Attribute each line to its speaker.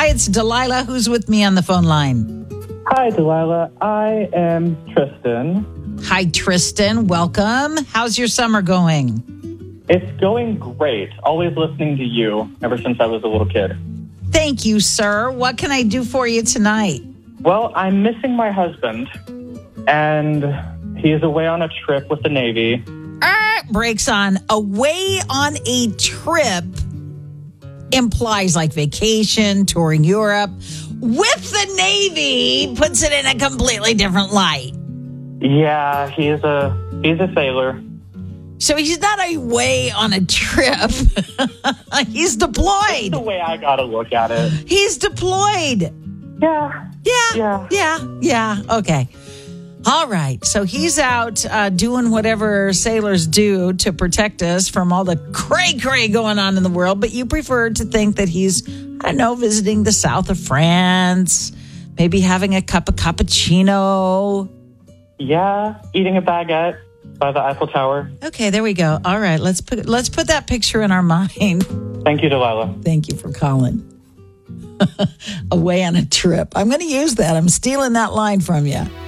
Speaker 1: Hi, it's Delilah. Who's with me on the phone line?
Speaker 2: Hi, Delilah. I am Tristan.
Speaker 1: Hi, Tristan. Welcome. How's your summer going?
Speaker 2: It's going great. Always listening to you ever since I was a little kid.
Speaker 1: Thank you, sir. What can I do for you tonight?
Speaker 2: Well, I'm missing my husband, and he is away on a trip with the Navy.
Speaker 1: Breaks on. Away on a trip implies like vacation, touring Europe. With the Navy puts it in a completely different light.
Speaker 2: Yeah, he's a sailor.
Speaker 1: So he's not away on a trip. He's deployed.
Speaker 2: That's the way I gotta look at it.
Speaker 1: He's deployed. Yeah. Okay. All right. So he's out doing whatever sailors do to protect us from all the cray-cray going on in the world. But you prefer to think that he's, I don't know, visiting the south of France, maybe having a cup of cappuccino.
Speaker 2: Yeah, eating a baguette by the Eiffel Tower.
Speaker 1: Okay, there we go. All right. Let's put that picture in our mind.
Speaker 2: Thank you, Delilah.
Speaker 1: Thank you for calling. Away on a trip. I'm going to use that. I'm stealing that line from you.